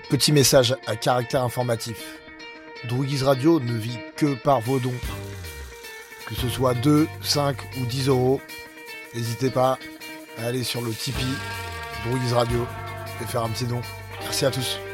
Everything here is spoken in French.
Petit message à caractère informatif. Drougis Radio ne vit que par vos dons. Que ce soit 2, 5 ou 10 euros, n'hésitez pas à aller sur le Tipeee Drougis Radio et faire un petit don. Merci à tous.